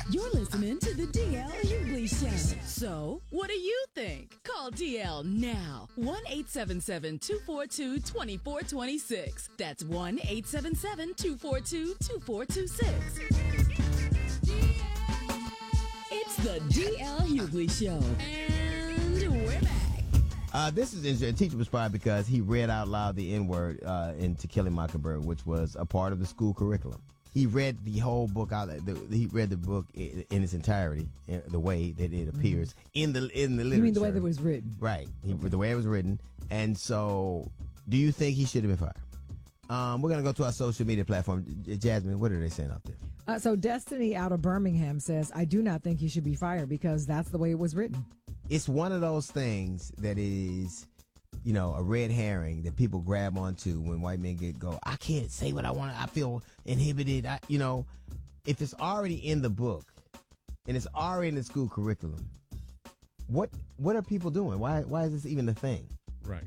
You're listening to the DL Hughley Show. So, what do you think? Call DL now. 1-877-242-2426. That's 1-877-242-2426. It's the DL Hughley Show. And we're back. This is interesting. The teacher was fired because he read out loud the N-word in To Kill a Mockingbird, which was a part of the school curriculum. He read the whole book out. He read the book in its entirety, the way that it appears in the literature. You mean the way that it was written? Right. The way it was written. And so, do you think he should have been fired? We're going to go to our social media platform. Jasmine, what are they saying out there? So Destiny out of Birmingham says, I do not think he should be fired because that's the way it was written. It's one of those things that is, a red herring that people grab onto when white men go, I can't say what I want. I feel inhibited. If it's already in the book and it's already in the school curriculum, what are people doing? Why is this even a thing? Right.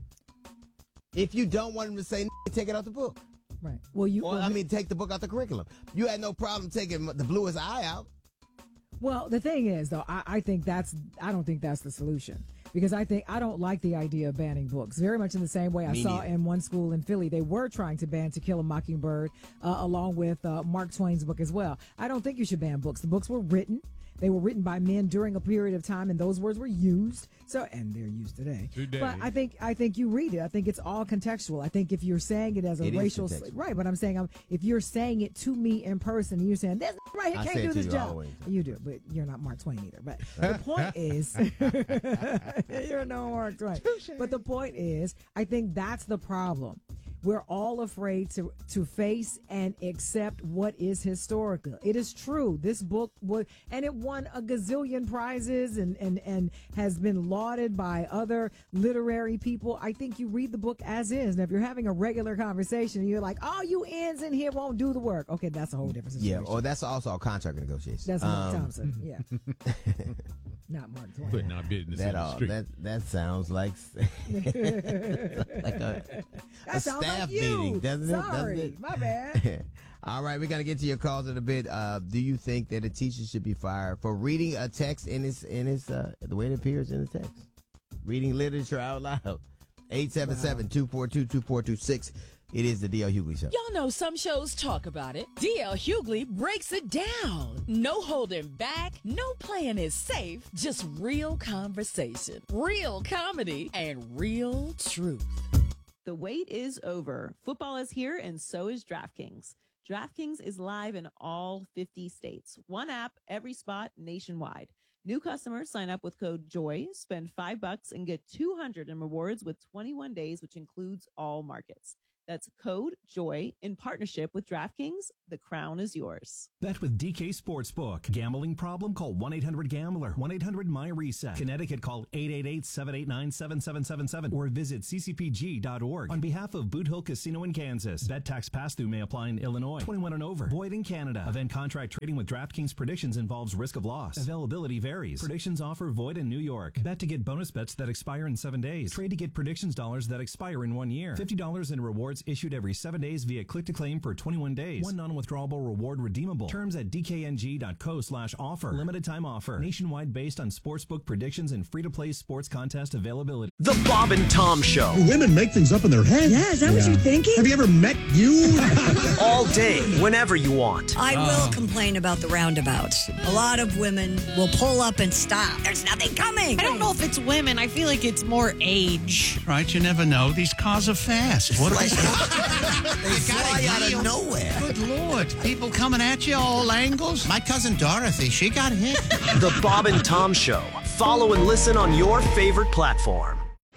If you don't want them to say, take it out the book. Right. Take the book out the curriculum. You had no problem taking the bluest eye out. Well, the thing is, though, I don't think that's the solution. Because I don't like the idea of banning books. Very much in the same way I saw in one school in Philly, they were trying to ban To Kill a Mockingbird along with Mark Twain's book as well. I don't think you should ban books. The books were written. They were written by men during a period of time, and those words were used. And they're used today. But I think you read it. I think it's all contextual. I think if you're saying it as a racial, right? But I'm saying if you're saying it to me in person, and you're saying this right here can't do this job. Always. You do, but you're not Mark Twain either. But the point is, you're no Mark Twain. But the point is, I think that's the problem. We're all afraid to face and accept what is historical. It is true. This book it won a gazillion prizes and has been lauded by other literary people. I think you read the book as is. Now, if you're having a regular conversation and you're like, all you ends in here won't do the work. Okay, that's a whole different situation. Yeah, or that's also a contract negotiation. That's Mark Thompson. Yeah. Not Mark Twain. Putting our business in the street. That sounds like a staff meeting, doesn't it? Sorry, my bad. All right, we're going to get to your calls in a bit. Do you think that a teacher should be fired for reading a text in his the way it appears in the text? Reading literature out loud. 877-242-2426. It is the DL Hughley Show. Y'all know some shows talk about it. DL Hughley breaks it down. No holding back, no playing it safe, just real conversation, real comedy, and real truth. The wait is over. Football is here, and so is DraftKings. DraftKings is live in all 50 states. One app, every spot, nationwide. New customers sign up with code JOY, spend $5 and get $200 in rewards with 21 days, which includes all markets. That's code JOY in partnership with DraftKings. The crown is yours. Bet with DK Sportsbook. Gambling problem? Call 1-800-GAMBLER. 1-800-MY-RESET. Connecticut, call 888-789-7777 or visit ccpg.org. On behalf of Boot Hill Casino in Kansas, bet tax pass-through may apply in Illinois. 21 and over. Void in Canada. Event contract trading with DraftKings Predictions involves risk of loss. Availability varies. Predictions offer void in New York. Bet to get bonus bets that expire in 7 days. Trade to get predictions dollars that expire in 1 year. $50 in rewards issued every 7 days via click-to-claim for 21 days. One non-withdrawable reward redeemable. Terms at dkng.co/offer. Limited time offer. Nationwide based on sportsbook predictions and free-to-play sports contest availability. The Bob and Tom Show. Women make things up in their head. Yeah, is that what you're thinking? Have you ever met you? All day, whenever you want. I will complain about the roundabouts. A lot of women will pull up and stop. There's nothing coming. I don't know if it's women. I feel like it's more age. Right, you never know. These cars are fast. What are They fly out of nowhere. Good Lord. People coming at you all angles. My cousin Dorothy, she got hit. The Bob and Tom Show. Follow and listen on your favorite platform.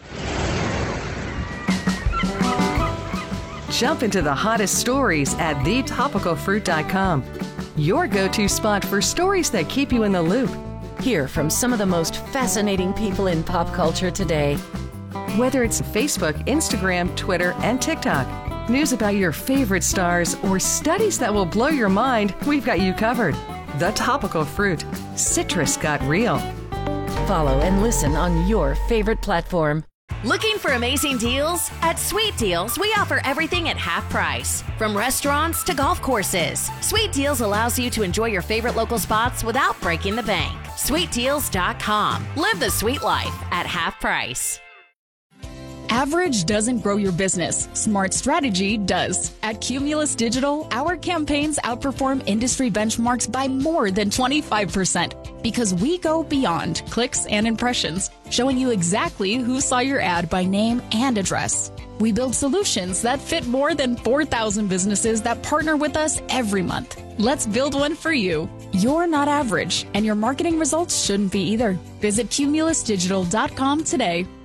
Jump into the hottest stories at thetopicalfruit.com. Your go-to spot for stories that keep you in the loop. Hear from some of the most fascinating people in pop culture today. Whether it's Facebook, Instagram, Twitter, and TikTok, news about your favorite stars, or studies that will blow your mind, we've got you covered. The Topical Fruit. Citrus got real. Follow and listen on your favorite platform. Looking for amazing deals? At Sweet Deals, we offer everything at half price. From restaurants to golf courses, Sweet Deals allows you to enjoy your favorite local spots without breaking the bank. SweetDeals.com. Live the sweet life at half price. Average doesn't grow your business. Smart strategy does. At Cumulus Digital, our campaigns outperform industry benchmarks by more than 25% because we go beyond clicks and impressions, showing you exactly who saw your ad by name and address. We build solutions that fit more than 4,000 businesses that partner with us every month. Let's build one for you. You're not average, and your marketing results shouldn't be either. Visit cumulusdigital.com today.